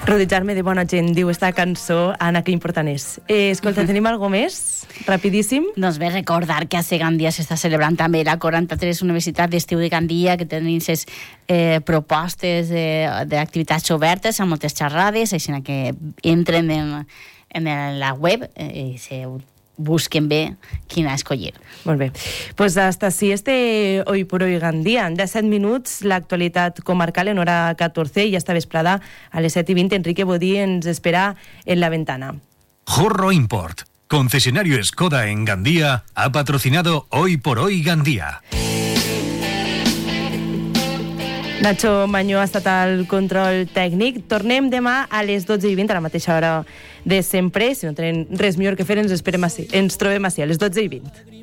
Rodejar-me de bona gent, diu esta cançó, Anna, que important és. Escolta, tenim alguna més? Rapidíssim. Doncs bé, recordar que a Gandia s'està celebrant també la 43 Universitat d'Estiu de Gandia, que tenim ses propostes d'activitats obertes amb moltes xerrades, així que entren en la web i se busquen bé quina escollir. Molt bé. Pues hasta así Hoy por Hoy Gandia. En 17 minuts, l'actualitat comarcal en hora 14 i esta vesprada a les 7:20 Enrique Bodí ens espera en la ventana. Jorro Import, concesionario Skoda en Gandía, ha patrocinado Hoy por Hoy Gandía. Nacho Mañó ha estat al control tècnic. Tornem demà a les 12:20, a la mateixa hora de sempre. Si no tenen res millor que fer, ens trobem ací, a les 12:20.